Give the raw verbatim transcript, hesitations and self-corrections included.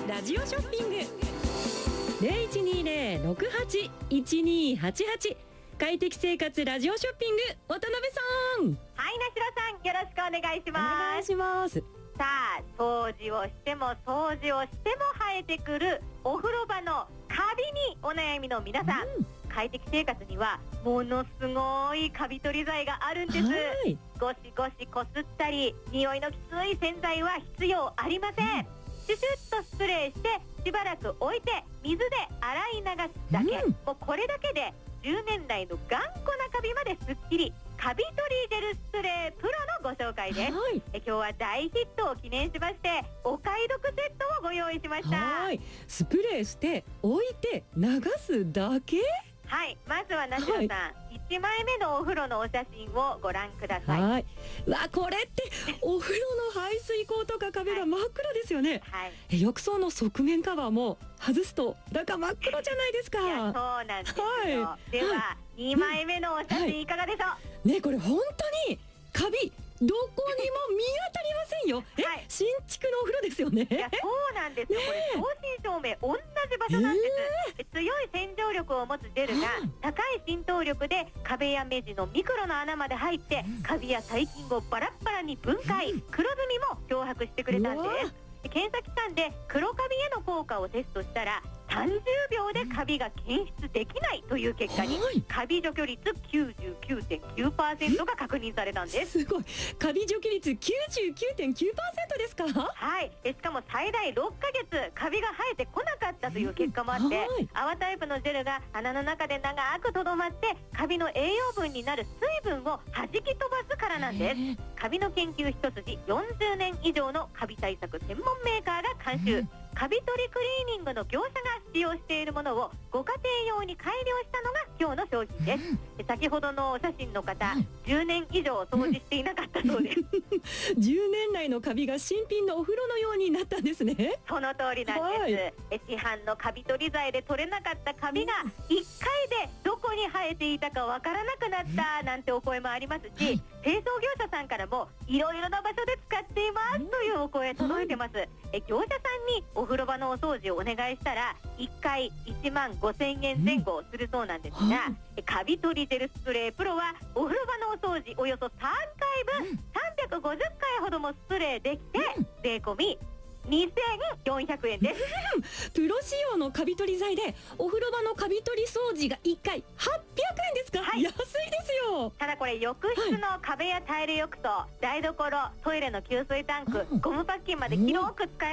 ラジオショッピング ゼロいちにゼロ ろくはち いちにはちはち、快適生活ラジオショッピング、渡辺さん。 はい、なしろさん、よろしくお願いしおます。 願いします。 さあ、掃除をしても掃除をしても生えてくるお風呂場のカビにお悩みの皆さん、 うん、 快適生活にはものすごいカビ取り剤があるんです。 はい、 ゴシゴシこすったり匂いのきつい洗剤は必要ありません。シュシュッとスプレーしてしばらく置いて水で洗い流すだけ、 うん、 もうこれだけでじゅうねん代の頑固なカビまですっきり。カビ取りジェルスプレープロのご紹介です。 はい、 え今日は大ヒットを記念しましてお買い得セットをご用意しました。 はい、スプレーして置いて流すだけ。 はい、まずはなしろさん、はい、いちまいめのお風呂のお写真をご覧ください。 はい、うわ、これってお風呂の排水口とか壁が真っ黒ですよね。 はい、 え浴槽の側面カバーも外すと中真っ黒じゃないですか。 いや、そうなんですよ。 はい、 では、はい、にまいめのお写真いかがでしょう。はい、 ね、これ本当にカビどこにも見当たりませんよ。え、はい、新築のお風呂ですよね。 いや、そうなんですよ。ね、これ正真正銘同じ場所なんです。えー、強い洗浄力を持つジェルが高い浸透力で壁や目地のミクロの穴まで入ってカビや細菌をバラッバラに分解、黒ずみも漂白してくれたんです。検査機関で黒カビへの効果をテストしたらさんじゅうびょうでカビが検出できないという結果に、はい、カビ除去率 きゅうじゅうきゅうてんきゅうパーセント が確認されたんです。 すごい、カビ除去率 きゅうじゅうきゅうてんきゅうパーセント ですか。 はい、しかも最大ろっかげつカビが生えてこなかったという結果もあって、はい、泡タイプのジェルが穴の中で長くとどまってカビの栄養分になる水分を弾き飛ばすからなんです。カビの研究一筋よんじゅうねん以上のカビ対策専門メーカーが監修、うん、カビ取りクリーニングの業者が使用しているものをご家庭用に改良したのが今日の商品です。うん、先ほどのお写真の方、うん、じゅうねん以上掃除していなかったそうです。 じゅうねん来のカビが新品のお風呂のようになったんですね。 その通りなんです。はい、え市販のカビ取り剤で取れなかったカビがいっかいでどこに生えていたかわからなくなったなんてお声もありますし、はい、清掃業者さんからもいろいろな場所で使っていますというお声届いてます。はい、え業者さんにお風呂場のお掃除をお願いしたらいっかいいちまんごせんえんぜん後するそうなんですが、はい、カビ取りジェルスプレープロはお風呂場のお掃除およそさんかいぶん、うん、さんびゃくごじゅっかいほどもスプレーできて、うん、税込みにせんよんひゃくえんです。 プロ仕様のカビ取り剤でお風呂場のカビ取り掃除がいっかいはっぴゃくえんですか。はい、安いですよ。 ただこれ浴室の壁やタイル浴槽、台所、トイレの給水タンク、ゴムパッキンまで広く使え